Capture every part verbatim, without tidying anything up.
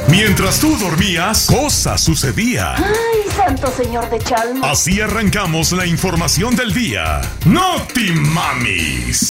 Mientras tú dormías, cosas sucedían. ¡Ay, santo señor de Chalma! Así arrancamos la información del día. ¡Noti Mamis!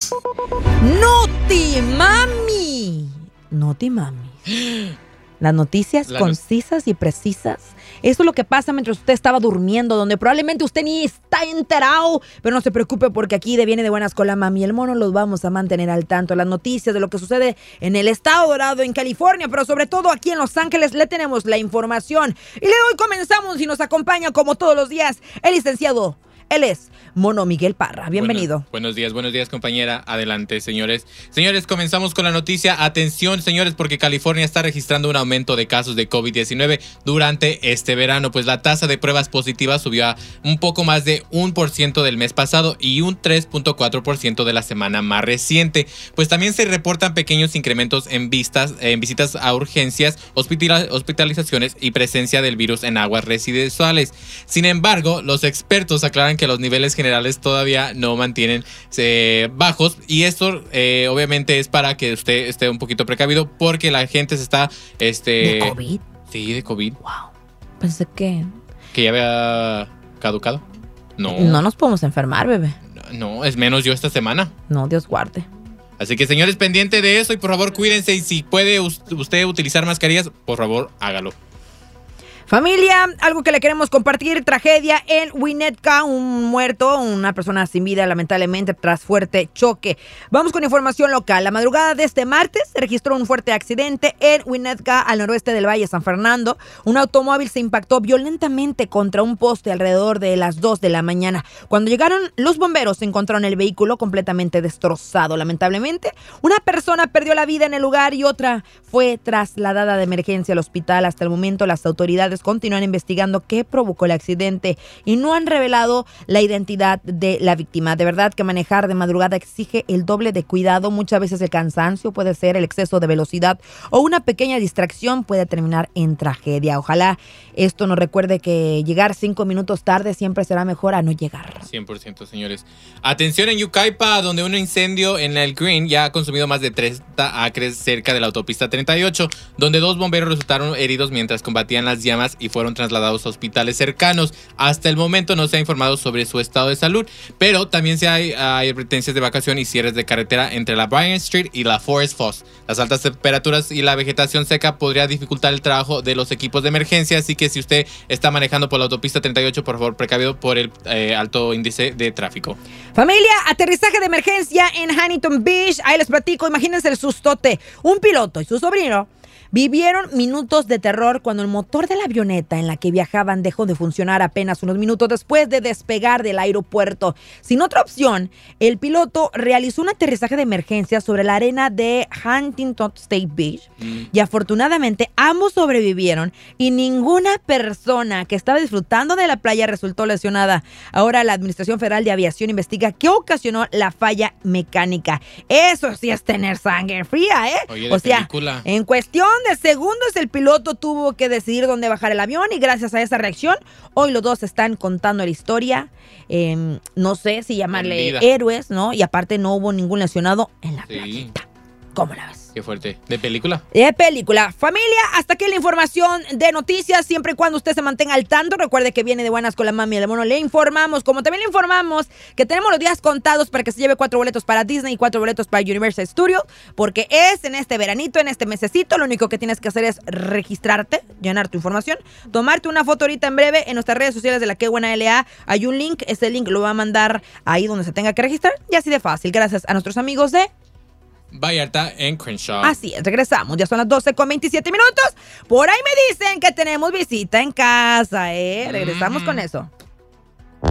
¡Noti Mami! ¡Noti Mami! Las noticias La concisas no- y precisas. Eso es lo que pasa mientras usted estaba durmiendo, donde probablemente usted ni está enterado. Pero no se preocupe porque aquí de Viene de Buenas con la Mami y el Mono los vamos a mantener al tanto. Las noticias de lo que sucede en el estado dorado, en California, pero sobre todo aquí en Los Ángeles le tenemos la información. Y le doy comenzamos y nos acompaña como todos los días el licenciado. Él es Mono Miguel Parra. Bienvenido. Bueno, buenos días, buenos días, compañera. Adelante, señores. Señores, comenzamos con la noticia. Atención, señores, porque California está registrando un aumento de casos de COVID diecinueve durante este verano. Pues la tasa de pruebas positivas subió a un poco más de un por ciento del mes pasado y un tres punto cuatro por ciento de la semana más reciente. Pues también se reportan pequeños incrementos en, vistas, en visitas a urgencias, hospital, hospitalizaciones y presencia del virus en aguas residuales. Sin embargo, los expertos aclaran que los niveles generales todavía no mantienen eh, bajos y esto eh, obviamente es para que usted esté un poquito precavido porque la gente se está... Este, ¿De COVID? Sí, de COVID. Wow. Pensé que... ¿Que ya había caducado? No. No nos podemos enfermar, bebé. No, es menos yo esta semana. No, Dios guarde. Así que, señores, pendiente de eso y por favor cuídense y si puede usted utilizar mascarillas, por favor, hágalo. Familia, algo que le queremos compartir, tragedia en Winnetka, un muerto, una persona sin vida lamentablemente tras fuerte choque. Vamos con información local. La madrugada de este martes se registró un fuerte accidente en Winnetka, al noroeste del Valle San Fernando. Un automóvil se impactó violentamente contra un poste alrededor de las dos de la mañana. Cuando llegaron los bomberos, encontraron el vehículo completamente destrozado. Lamentablemente, una persona perdió la vida en el lugar y otra fue trasladada de emergencia al hospital. Hasta el momento, las autoridades continúan investigando qué provocó el accidente y no han revelado la identidad de la víctima. De verdad que manejar de madrugada exige el doble de cuidado. Muchas veces el cansancio puede ser el exceso de velocidad o una pequeña distracción puede terminar en tragedia. Ojalá esto nos recuerde que llegar cinco minutos tarde siempre será mejor a no llegar. cien por ciento, señores. Atención en Yucaipa, donde un incendio en el Green ya ha consumido más de treinta acres cerca de la autopista treinta y ocho, donde dos bomberos resultaron heridos mientras combatían las llamas y fueron trasladados a hospitales cercanos. Hasta el momento no se ha informado sobre su estado de salud, pero también se hay, hay advertencias de vacación y cierres de carretera entre la Bryant Street y la Forest Falls. Las altas temperaturas y la vegetación seca podría dificultar el trabajo de los equipos de emergencia, así que si usted está manejando por la autopista treinta y ocho, por favor, precavido por el eh, alto índice de tráfico. Familia, aterrizaje de emergencia en Huntington Beach. Ahí les platico, imagínense el sustote. Un piloto y su sobrino vivieron minutos de terror cuando el motor de la avioneta en la que viajaban dejó de funcionar apenas unos minutos después de despegar del aeropuerto. Sin otra opción, el piloto realizó un aterrizaje de emergencia sobre la arena de Huntington State Beach mm. y afortunadamente ambos sobrevivieron y ninguna persona que estaba disfrutando de la playa resultó lesionada. Ahora la Administración Federal de Aviación investiga qué ocasionó la falla mecánica. Eso sí es tener sangre fría, ¿eh? Oye, de o sea, película. En cuestión de segundos el piloto tuvo que decidir dónde bajar el avión y gracias a esa reacción hoy los dos están contando la historia. Eh, no sé si llamarle héroes, ¿no? Y aparte no hubo ningún lesionado en la sí. playita. ¿Cómo la ves? Qué fuerte. ¿De película? De película. Familia, hasta aquí la información de noticias. Siempre y cuando usted se mantenga al tanto, recuerde que Viene de Buenas con la Mami y el Mono. Le informamos, como también le informamos, que tenemos los días contados para que se lleve cuatro boletos para Disney y cuatro boletos para Universal Studios, porque es en este veranito, en este mesecito. Lo único que tienes que hacer es registrarte, llenar tu información, tomarte una foto ahorita en breve en nuestras redes sociales de la Qué Buena L A. Hay un link, ese link lo va a mandar ahí donde se tenga que registrar y así de fácil. Gracias a nuestros amigos de Vallarta en Crenshaw. Así es, regresamos. Ya son las doce con veintisiete minutos. Por ahí me dicen que tenemos visita en casa, ¿eh? Regresamos mm. con eso.